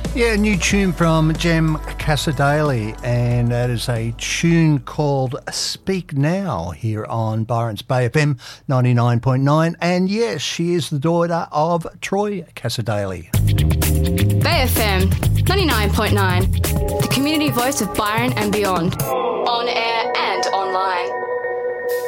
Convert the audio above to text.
Yeah, a new tune from Jem Casadale, and that is a tune called Speak Now here on Byron's Bay FM 99.9. And yes, she is the daughter of Troy Casadale. Bay FM 99.9, the community voice of Byron and beyond, on air and online.